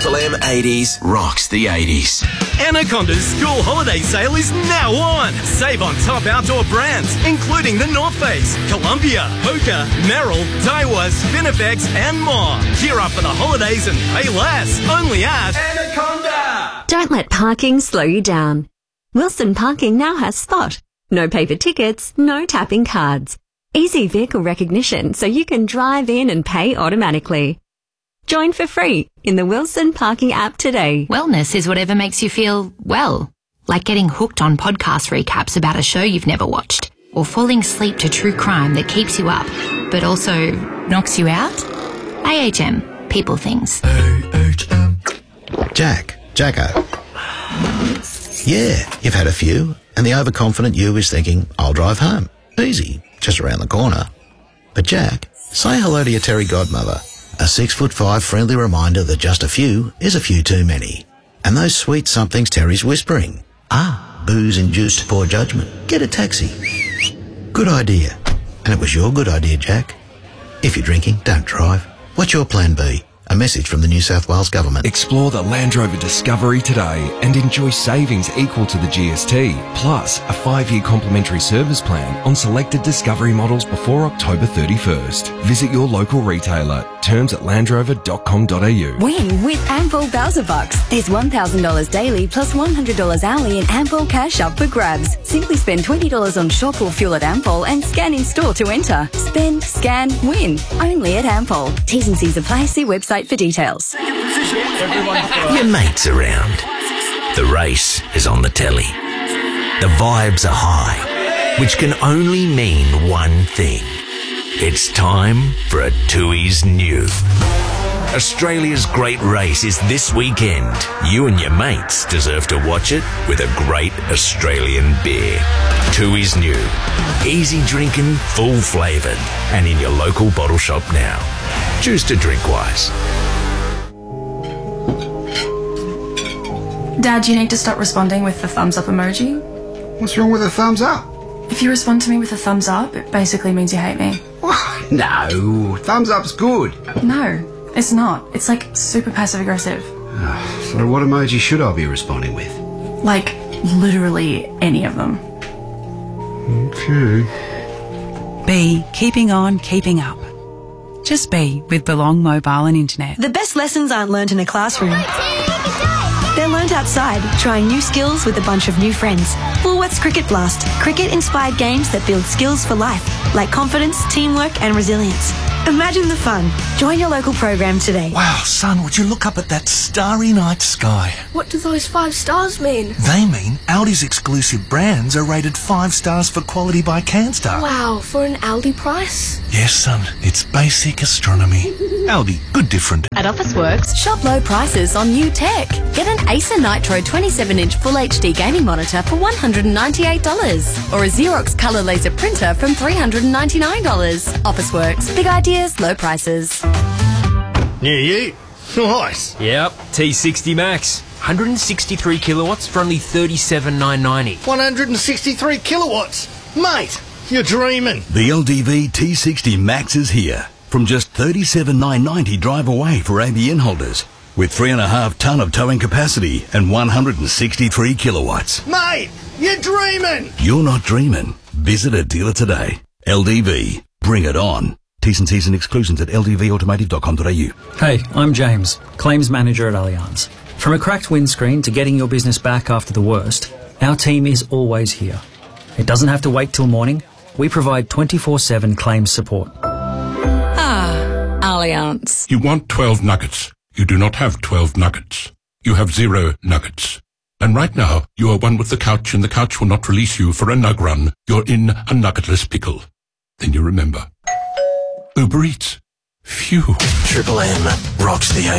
Triple M 80s rocks the 80s. Anaconda's school holiday sale is now on. Save on top outdoor brands, including the North Face, Columbia, Hoka, Merrell, Daiwa, Spinifex, and more. Gear up for the holidays and pay less. Only at Anaconda. Don't let parking slow you down. Wilson Parking now has Spot. No paper tickets, no tapping cards. Easy vehicle recognition so you can drive in and pay automatically. Join for free in the Wilson Parking app today. Wellness is whatever makes you feel well, like getting hooked on podcast recaps about a show you've never watched, or falling asleep to true crime that keeps you up, but also knocks you out. AHM, people things. AHM. Jacko. Yeah, you've had a few, and the overconfident you is thinking, I'll drive home. Easy, just around the corner. But Jack, say hello to your Terry godmother. A 6'5" friendly reminder that just a few is a few too many. And those sweet somethings Terry's whispering. Booze-induced poor judgment. Get a taxi. Good idea. And it was your good idea, Jack. If you're drinking, don't drive. What's your plan B? A message from the New South Wales Government. Explore the Land Rover Discovery today and enjoy savings equal to the GST, plus a 5-year complimentary service plan on selected Discovery models before October 31st. Visit your local retailer. Terms at landrover.com.au. Win with Ampol Bowser Bucks. There's $1,000 daily plus $100 hourly in Ampol cash up for grabs. Simply spend $20 on shop or fuel at Ampol and scan in store to enter. Spend, scan, win. Only at Ampol. T's and C's apply. See website for details. Your mate's around. The race is on the telly. The vibes are high, which can only mean one thing. It's time for a Tooheys New. Australia's great race is this weekend. You and your mates deserve to watch it with a great Australian beer. Tooheys New. Easy drinking, full flavoured, and in your local bottle shop now. Choose to drink wise. Dad, you need to stop responding with the thumbs up emoji. What's wrong with a thumbs up? If you respond to me with a thumbs up, it basically means you hate me. No, thumbs up's good. No, it's not. It's like super passive aggressive. So what emoji should I be responding with? Like, literally any of them. Okay. B, keeping on, keeping up. Just be with Belong Mobile and Internet. The best lessons aren't learnt in a classroom. They're learnt outside, trying new skills with a bunch of new friends. Woolworths Cricket Blast. Cricket-inspired games that build skills for life, like confidence, teamwork and resilience. Imagine the fun. Join your local program today. Wow, son, would you look up at that starry night sky? What do those 5 stars mean? They mean Aldi's exclusive brands are rated 5 stars for quality by CanStar. Wow, for an Aldi price? Yes, son, it's basic astronomy. Aldi, good different. At Officeworks, shop low prices on new tech. Get an Acer Nitro 27-inch Full HD gaming monitor for $198. Or a Xerox Colour Laser printer from $399. Officeworks, big ideas, low prices. Yeah, you? Nice. Yep, T60 Max. 163 kilowatts for only $37,990. 163 kilowatts? Mate, you're dreaming. The LDV T60 Max is here. From just $37,990 drive away for ABN holders. With 3.5 tonne of towing capacity and 163 kilowatts. Mate, you're dreaming. You're not dreaming. Visit a dealer today. LDV. Bring it on. T's and C's and exclusions at ldvautomotive.com.au. Hey, I'm James, Claims Manager at Allianz. From a cracked windscreen to getting your business back after the worst, our team is always here. It doesn't have to wait till morning. We provide 24/7 claims support. Allianz. You want 12 nuggets. You do not have 12 nuggets. You have 0 nuggets. And right now, you are one with the couch and the couch will not release you for a nug run. You're in a nuggetless pickle. Then you remember. Uber Eats. Phew. Triple M rocks the